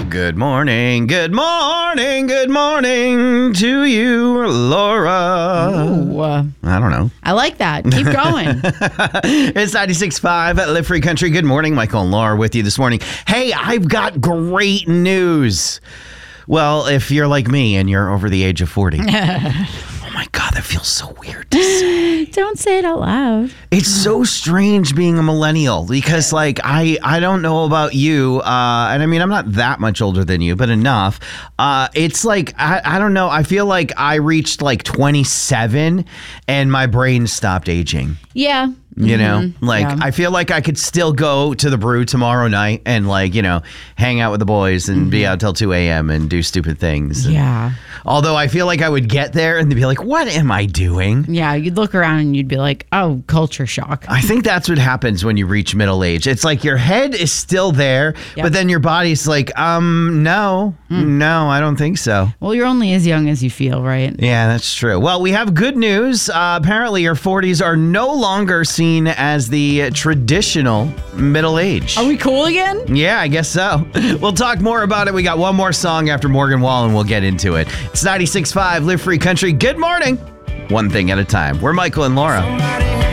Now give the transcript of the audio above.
Good morning to you, Laura. Ooh, I don't know. I like that. Keep going. It's 96.5 at Live Free Country. Good morning, Michael and Laura with you this morning. Hey, I've got great news. Well, if you're like me and you're over the age of 40. Oh my God, that feels so weird to say. Don't say it out loud. It's so strange being a millennial because, like, I don't know about you, and I mean, I'm not that much older than you, but enough. It's like, I don't know. I feel like I reached like 27 and my brain stopped aging. Yeah. You know, like, Yeah. I feel like I could still go to the brew tomorrow night and, like, you know, hang out with the boys and be out till 2 a.m. and do stupid things. And Yeah. although I feel like I would get there and be like, what am I doing? Yeah. You'd look around and you'd be like, oh, culture shock. I think that's what happens when you reach middle age. It's like your head is still there, Yep. but then your body's like, no, I don't think so. Well, you're only as young as you feel, right? Yeah, that's true. Well, we have good news. Apparently, your 40s are no longer seen as the traditional middle age. Are we cool again? Yeah, I guess so. We'll talk more about it. We got one more song after Morgan Wallen. We'll get into it. It's 96.5 Live Free Country. Good morning. One thing at a time. We're Michael and Laura.